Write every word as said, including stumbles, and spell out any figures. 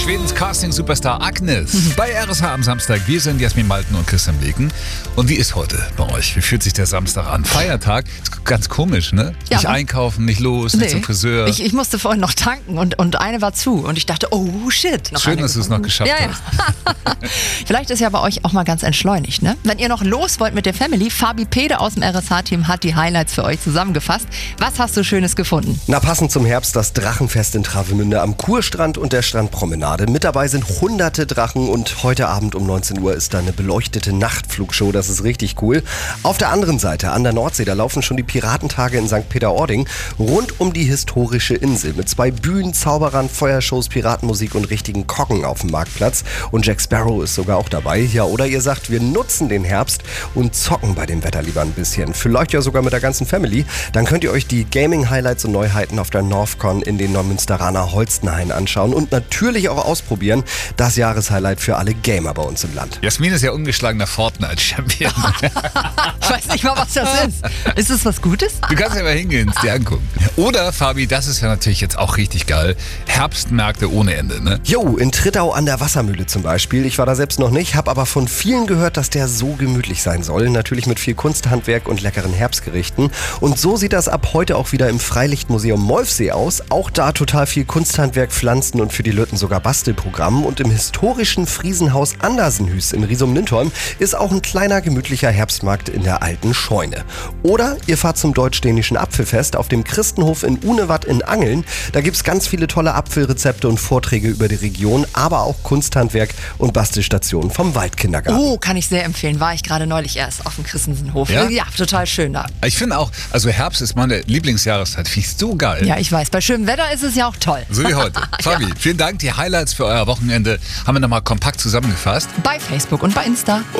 Schwedens Casting-Superstar Agnes bei R S H am Samstag. Wir sind Jasmin Malten und Christian Bleken. Und wie ist heute bei euch? Wie fühlt sich der Samstag an? Feiertag? Ist ganz komisch, ne? Ja. Nicht einkaufen, nicht los, nicht Nee. zum Friseur. Ich, ich musste vorhin noch tanken und, und eine war zu. Und ich dachte, oh shit. Noch Schön, eine dass du es noch geschafft ja, hast. Ja. Vielleicht ist ja bei euch auch mal ganz entschleunigt, ne? Wenn ihr noch los wollt mit der Family, Fabi Pede aus dem R S H-Team hat die Highlights für euch zusammengefasst. Was hast du Schönes gefunden? Na, passend zum Herbst das Drachenfest in Travemünde am Kurstrand und der Strandpromenade. Mit dabei sind hunderte Drachen und heute Abend um neunzehn Uhr ist da eine beleuchtete Nachtflugshow. Das ist richtig cool. Auf der anderen Seite, an der Nordsee, da laufen schon die Piratentage in Sankt Peter-Ording rund um die historische Insel. Mit zwei Bühnen, Zauberern, Feuershows, Piratenmusik und richtigen Koggen auf dem Marktplatz. Und Jack Sparrow ist sogar auch dabei. Ja, oder ihr sagt, wir nutzen den Herbst und zocken bei dem Wetter lieber ein bisschen. Vielleicht ja sogar mit der ganzen Family. Dann könnt ihr euch die Gaming-Highlights und Neuheiten auf der Northcon in den Neumünsteraner Holstenhain anschauen und natürlich auch ausprobieren. Das Jahreshighlight für alle Gamer bei uns im Land. Jasmin ist ja ungeschlagener Fortnite-Champion. Ich weiß nicht mal, was das ist. Ist es was Gutes? Du kannst ja mal hingehen, es dir angucken. Oder, Fabi, das ist ja natürlich jetzt auch richtig geil, Herbstmärkte ohne Ende, ne? Jo, in Trittau an der Wassermühle zum Beispiel. Ich war da selbst noch nicht, habe aber von vielen gehört, dass der so gemütlich sein soll. Natürlich mit viel Kunsthandwerk und leckeren Herbstgerichten. Und so sieht das ab heute auch wieder im Freilichtmuseum Molfsee aus. Auch da total viel Kunsthandwerk, Pflanzen und für die Lütten sogar Bastelprogramm. Und im historischen Friesenhaus Andersenhüs in Riesum-Lindholm ist auch ein kleiner gemütlicher Herbstmarkt in der alten Scheune. Oder ihr fahrt zum deutsch-dänischen Apfelfest auf dem Christenhof in Unewatt in Angeln. Da gibt's ganz viele tolle Apfelrezepte und Vorträge über die Region, aber auch Kunsthandwerk und Bastelstationen vom Waldkindergarten. Oh, kann ich sehr empfehlen. War ich gerade neulich erst auf dem Christensenhof. Ja? Ja, total schön da. Ich finde auch, also Herbst ist meine Lieblingsjahreszeit. Finde ich so geil. Ja, ich weiß. Bei schönem Wetter ist es ja auch toll. So wie heute. Fabi, vielen Dank. Die Highlights für euer Wochenende haben wir nochmal kompakt zusammengefasst. Bei Facebook und bei Insta.